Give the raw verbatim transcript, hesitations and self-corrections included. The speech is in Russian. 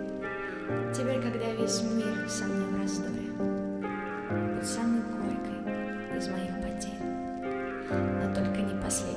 Теперь, когда весь мир со мной в раздоре, будь самой горькой из моих потерь, но только не последней.